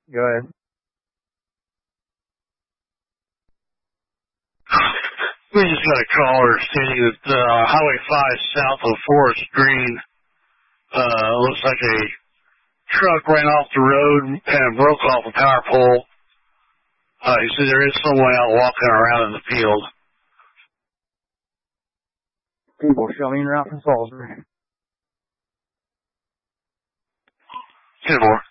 Go ahead. We just got a caller stating that Highway 5 south of Forest Green looks like a truck ran off the road and broke off a power pole. He said there is someone out walking around in the field. People showing around from Salisbury. 10-4.